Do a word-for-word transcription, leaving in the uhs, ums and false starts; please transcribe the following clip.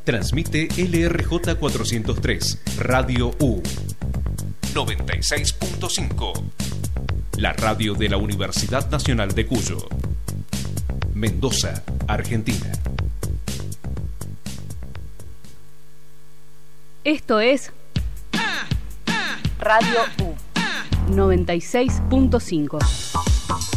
Transmite L R J cuatrocientos tres, Radio U. noventa y seis punto cinco. La radio de la Universidad Nacional de Cuyo. Mendoza, Argentina. Esto es Radio U noventa y seis punto cinco.